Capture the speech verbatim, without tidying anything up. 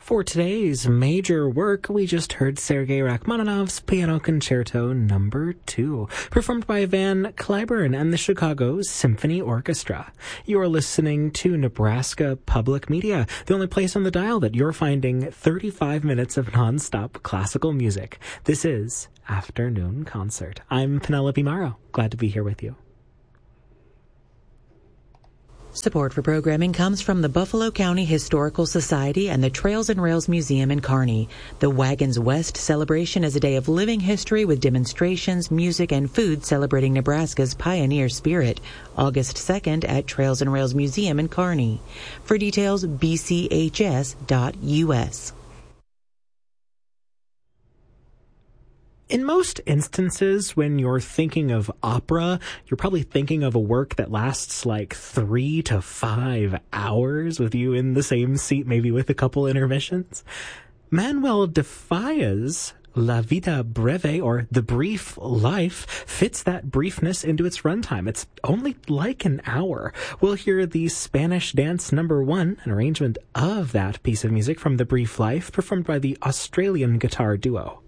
For today's major work, we just heard Sergei Rachmaninoff's Piano Concerto Number two, performed by Van Cliburn and the Chicago Symphony Orchestra. You're listening to Nebraska Public Media, the only place on the dial that you're finding thirty-five minutes of nonstop classical music. This is Afternoon Concert. I'm Penelope Morrow. Glad to be here with you. Support for programming comes from the Buffalo County Historical Society and the Trails and Rails Museum in Kearney. The Wagons West celebration is a day of living history with demonstrations, music, and food celebrating Nebraska's pioneer spirit. August second at Trails and Rails Museum in Kearney. For details, b c h s dot u s. In most instances, when you're thinking of opera, you're probably thinking of a work that lasts like three to five hours with you in the same seat, maybe with a couple intermissions. Manuel de Falla's La Vita Breve, or The Brief Life, fits that briefness into its runtime. It's only like an hour. We'll hear the Spanish Dance Number One, an arrangement of that piece of music from The Brief Life, performed by the Australian guitar duo.